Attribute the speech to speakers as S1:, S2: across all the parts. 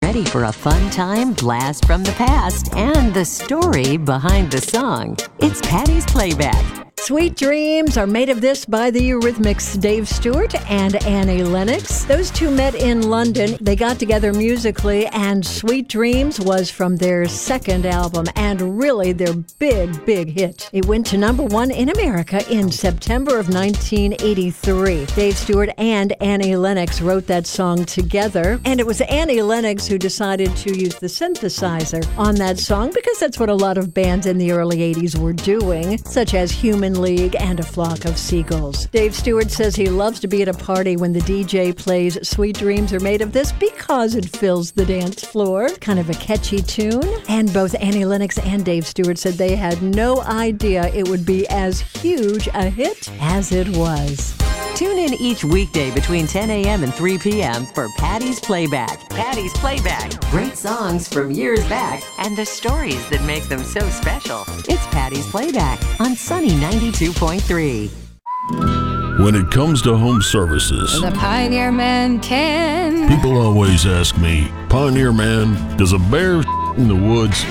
S1: ready for a fun time blast from the past and the story behind the song. It's Patty's Playback.
S2: Sweet Dreams are made of this by the Eurythmics' Dave Stewart and Annie Lennox. Those two met in London. They got together musically, and Sweet Dreams was from their second album and really their big hit. It went to number one in America in September of 1983. Dave Stewart and Annie Lennox wrote that song together, and it was Annie Lennox who decided to use the synthesizer on that song because that's what a lot of bands in the early 80s were doing, such as Human League and A Flock of Seagulls. Dave Stewart says he loves to be at a party when the DJ plays Sweet Dreams Are Made of This because it fills the dance floor. Kind of a catchy tune. And both Annie Lennox and Dave Stewart said they had no idea it would be as huge a hit as it was.
S1: Tune in each weekday between 10 a.m. and 3 p.m. for Patty's Playback. Patty's Playback. Great songs from years back and the stories that make them so special. It's Patty's Playback on Sunny 92.3.
S3: When it comes to home services,
S4: The Pioneer Man can.
S3: people always ask me, Pioneer Man, does a bear in the woods?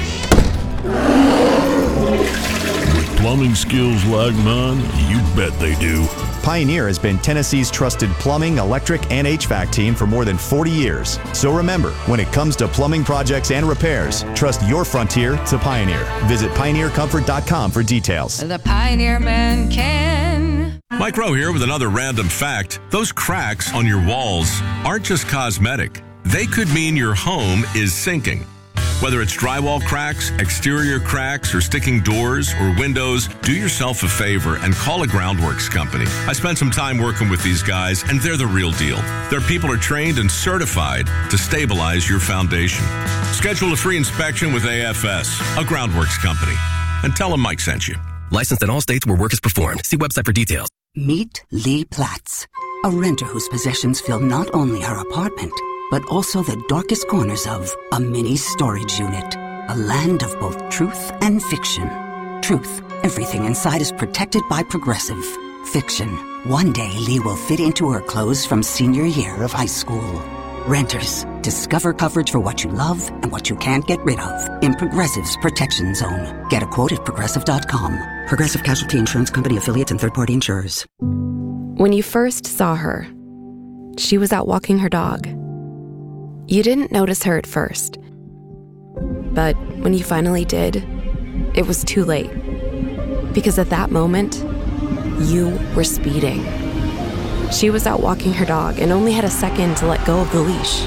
S3: With plumbing skills like mine, you bet they do.
S5: Pioneer has been Tennessee's trusted plumbing, electric, and HVAC team for more than 40 years. So remember, when it comes to plumbing projects and repairs, trust your frontier to Pioneer. Visit pioneercomfort.com for details.
S4: The Pioneer Man can.
S6: Mike Rowe here with another random fact. Those cracks on your walls aren't just cosmetic. They could mean your home is sinking. Whether it's drywall cracks, exterior cracks, or sticking doors or windows, do yourself a favor and call a Groundworks company. I spent some time working with these guys, and they're the real deal. Their people are trained and certified to stabilize your foundation. Schedule a free inspection with AFS, a Groundworks company, and tell them Mike sent you.
S7: Licensed in all states where work is performed. See website for details.
S8: Meet Lee Platts, a renter whose possessions fill not only her apartment, but also the darkest corners of a mini storage unit. A land of both truth and fiction. Truth, everything inside is protected by Progressive. Fiction, one day Lee will fit into her clothes from senior year of high school. Renters, discover coverage for what you love and what you can't get rid of in Progressive's Protection Zone. Get a quote at Progressive.com. Progressive Casualty Insurance Company affiliates and third-party insurers.
S9: When you first saw her, she was out walking her dog. You didn't notice her at first. But when you finally did, it was too late. Because at that moment, you were speeding. She was out walking her dog and only had a second to let go of the leash.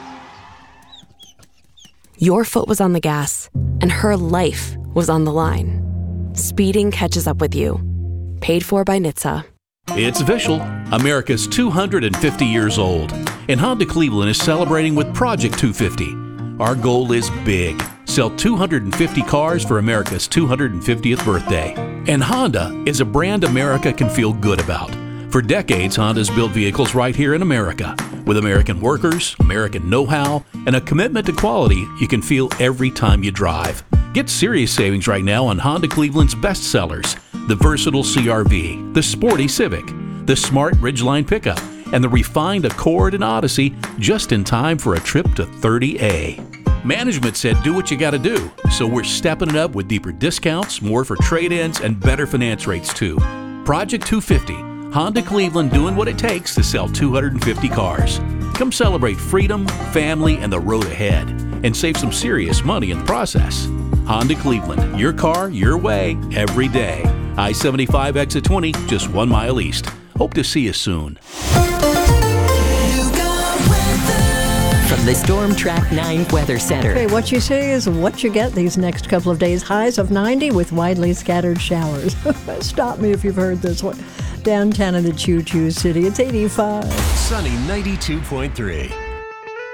S9: Your foot was on the gas, and her life was on the line. Speeding catches up with you. Paid for by NHTSA.
S10: It's official. America's 250 years old. And Honda Cleveland is celebrating with Project 250. Our goal is big. Sell 250 cars for America's 250th birthday. And Honda is a brand America can feel good about. For decades, Honda's built vehicles right here in America. With American workers, American know-how, and a commitment to quality you can feel every time you drive. Get serious savings right now on Honda Cleveland's best sellers. The versatile CR-V, the sporty Civic, the smart Ridgeline pickup, and the refined Accord and Odyssey, just in time for a trip to 30A. Management said do what you gotta do, so we're stepping it up with deeper discounts, more for trade-ins, and better finance rates too. Project 250, Honda Cleveland doing what it takes to sell 250 cars. Come celebrate freedom, family, and the road ahead, and save some serious money in the process. Honda Cleveland, your car, your way, every day. I-75 exit 20, just 1 mile east. Hope to see you soon.
S1: From the Storm Track 9 Weather Center.
S2: Okay, what you see is what you get these next couple of days. Highs of 90 with widely scattered showers. Stop me if you've heard this one. Downtown in the Choo Choo City, it's 85.
S11: Sunny 92.3.